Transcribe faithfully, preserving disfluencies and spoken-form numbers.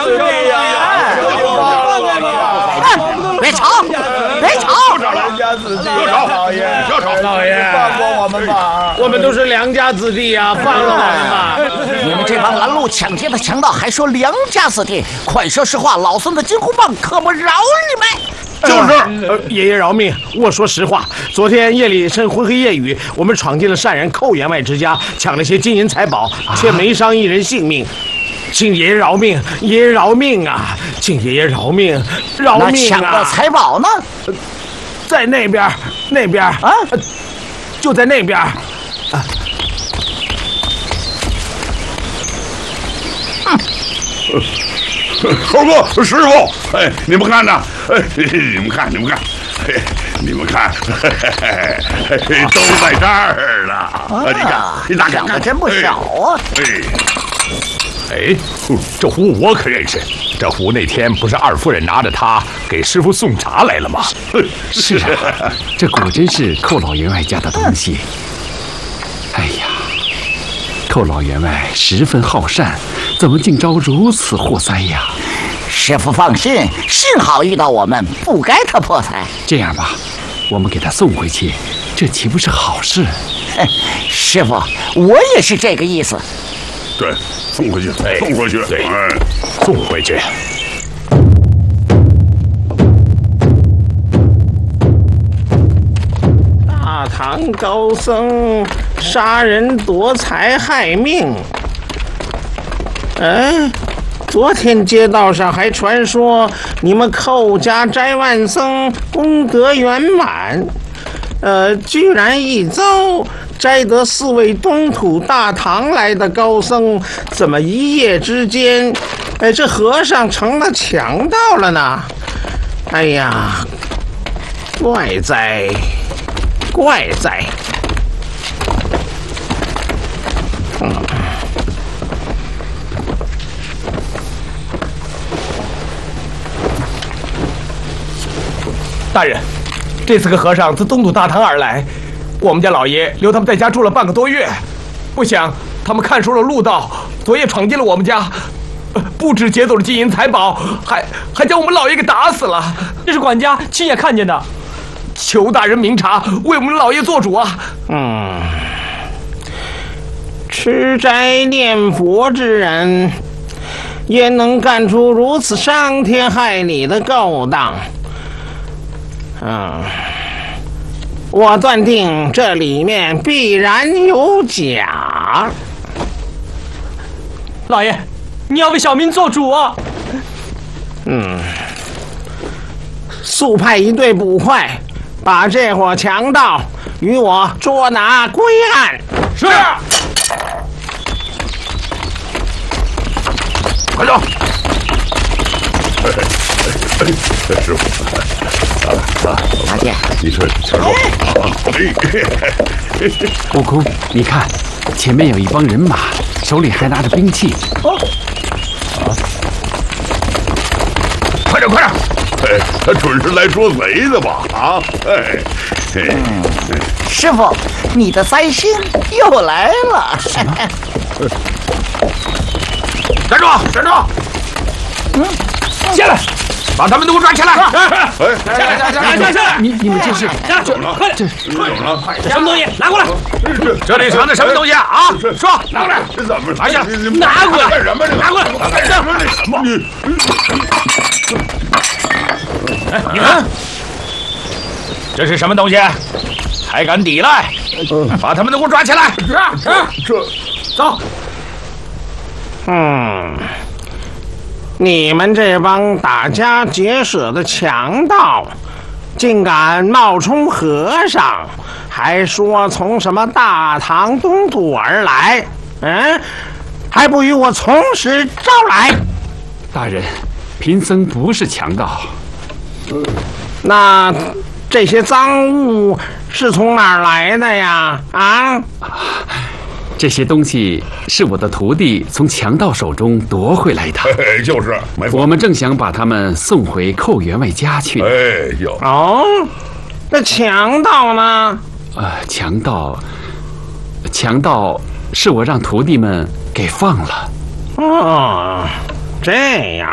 子弟呀！ 别吵，别吵！ 良家子弟，老爷， 不要吵， 老爷，放过我们吧！ 我们都是良家子弟呀，放了我们吧！ 你们这帮拦路抢劫的强盗，还说良家子弟？快说实话，老孙的金箍棒可不饶你们！ 就是，呃，爷爷饶命！我说实话，昨天夜里趁昏黑夜雨，我们闯进了单人寇员外之家，抢了些金银财宝，却没伤一人性命。请爷爷饶命！爷爷饶命啊！请爷爷饶命！饶命啊！ 那抢的财宝呢？ 在那边，那边啊，就在那边。啊猴哥，师傅，哎，你们看呐，哎，你们看，你们看，哎，你们看，嘿嘿嘿，都在这儿呢。啊，你看，你大看， 抢的真不少啊！ 哎，哎，这壶我可认识，这壶那天不是二夫人拿着它给师傅送茶来了吗？ 是啊，这果真是寇老员外家的东西。哎呀，寇老员外十分好善，怎么竟遭如此祸灾呀？ 师傅放心，幸好遇到我们，不该他破财。 这样吧，我们给他送回去，这岂不是好事？ 师傅，我也是这个意思。 对，送回去，送回去， 对， 哎， 送回去。 大唐高僧杀人夺财害命。哎，昨天街道上还传说你们寇家斋万僧功德圆满，呃，居然一遭摘得四位东土大唐来的高僧，怎么一夜之间，哎，这和尚成了强盗了呢？哎呀，怪哉！怪哉！嗯， 大人，这四个和尚自东土大唐而来，我们家老爷留他们在家住了半个多月，不想他们看出了路道，昨夜闯进了我们家，不止劫走了金银财宝，还还将我们老爷给打死了。这是管家亲眼看见的。求大人明察，为我们老爷做主啊！ 嗯，吃斋念佛之人，也能干出如此伤天害理的勾当。嗯，我断定这里面必然有假。 老爷，你要为小民做主啊！ 嗯，速派一队捕快，把这伙强盗与我捉拿归案。 是。快走！ 师傅， 大姐， 你说，师傅， 悟空，你看，前面有一帮人马，手里还拿着兵器。 哦， 啊！快点，快点！哎，他准是来捉贼的吧？啊！哎，哎， 师傅，你的灾星又来了。 什么？ 站住！站住！ 嗯， 下来，把他们都给我抓起来！ 哎， 下来，下来，下来，下来！ 你你们这是怎么了？ 快点！ 这怎么了？ 什么东西？拿过来！这里藏的什么东西啊？说，拿过来！ 这怎么？ 拿下！ 拿过来！干什么？ 拿过来！ 干什么？什么？ 哎，你看，这是什么东西？还敢抵赖？把他们都给我抓起来！是是， 这走。 嗯，你们这帮打家劫舍的强盗，竟敢冒充和尚，还说从什么大唐东土而来？嗯，还不与我从实招来？ 大人，贫僧不是强盗。 那这些赃物是从哪儿来的呀？啊？ 这些东西是我的徒弟从强盗手中夺回来的。 哎，就是，没错。 我们正想把他们送回寇员外家去。 哎呦， 哦，那强盗呢？ 呃，强盗，强盗是我让徒弟们给放了。 哦，这样